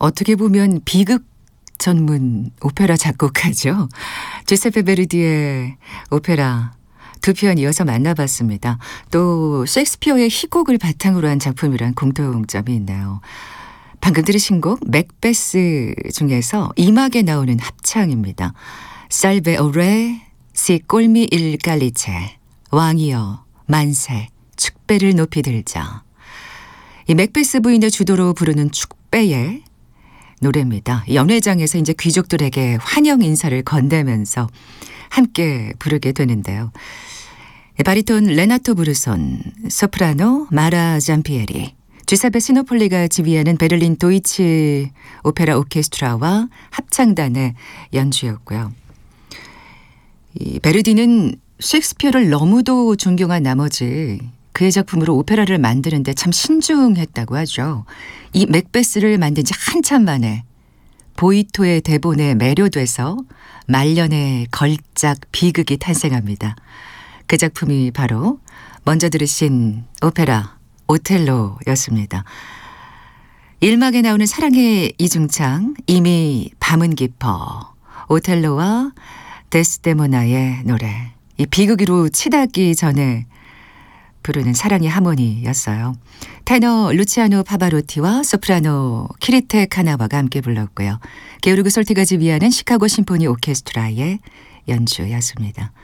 어떻게 보면 비극 전문 오페라 작곡가죠. 주세페 베르디의 오페라 두 편 이어서 만나봤습니다. 또 셰익스피어의 희곡을 바탕으로 한 작품이란 공통점이 있나요. 방금 들으신 곡 맥베스 중에서 2막에 나오는 합창입니다. 살베 오레 시 꼴미 일 깔리체 왕이여 만세 축배를 높이 들자. 이 맥베스 부인의 주도로 부르는 축배의 노래입니다. 연회장에서 이제 귀족들에게 환영 인사를 건네면서 함께 부르게 되는데요. 바리톤 레나토 브루손, 소프라노 마라 잠피에리, 주세페 시노폴리가 지휘하는 베를린 도이치 오페라 오케스트라와 합창단의 연주였고요. 이 베르디는 셰익스피어를 너무도 존경한 나머지 그의 작품으로 오페라를 만드는데 참 신중했다고 하죠. 이 맥베스를 만든 지 한참 만에 보이토의 대본에 매료돼서 말년의 걸작 비극이 탄생합니다. 그 작품이 바로 먼저 들으신 오페라 오텔로였습니다. 1막에 나오는 사랑의 이중창 이미 밤은 깊어 오텔로와 데스데모나의 노래 이 비극으로 치닫기 전에 부르는 사랑의 하모니였어요. 테너 루치아노 파바로티와 소프라노 키리테 카나와가 함께 불렀고요. 게오르그 솔티가 지휘하는 시카고 심포니 오케스트라의 연주였습니다.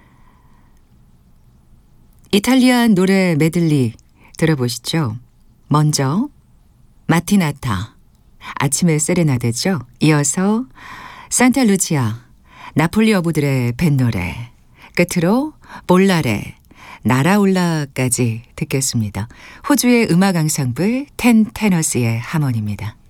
이탈리안 노래 메들리 들어보시죠. 먼저 마티나타 아침의 세레나데죠. 이어서 산타루치아 나폴리 어부들의 뱃노래 끝으로 볼라레 나라올라까지 듣겠습니다. 호주의 음악 앙상블 텐 테너스의 하모니입니다.